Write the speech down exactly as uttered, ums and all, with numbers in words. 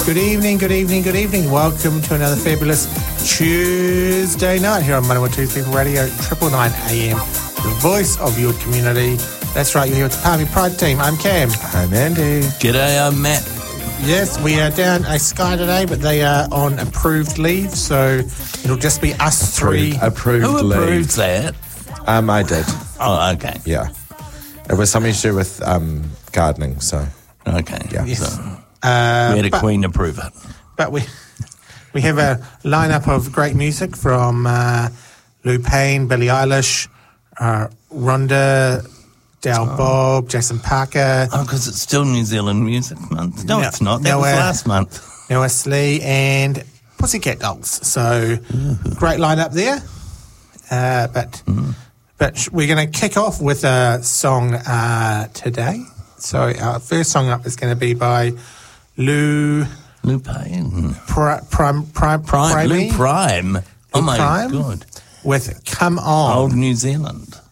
Good evening, good evening, good evening. Welcome to another fabulous Tuesday night here on one oh one point two People Radio, triple nine A M, the voice of your community. That's right, you're here with the Palmy Pride team. I'm Cam. I'm Andy. G'day, I'm Matt. Yes, we are down a Sky today, but they are on approved leave, so it'll just be us three. Approved Who leave. approves that? Um, I did. Oh, okay. Yeah. It was something to do with um, gardening, so. Okay. Yeah. Yes. So Uh, we had a but, queen approve it. but we we have a lineup of great music from uh, Lou Payne, Billie Eilish, uh, Rhonda, Dal Oh. Bob, Jason Parker, Oh, because it's still New Zealand Music Month. No, No, it's not. That no, was uh, last month. Noah Slee, and Pussycat Dolls. So great lineup there. Uh, but Mm. but sh- we're going to kick off with a song uh, today. So our first song up is going to be by Lou Lou Payne. Pri- Prime Prime Prime. Primey Lou Prime. Oh, Lou my Prime? God. with "Come On." Old New Zealand.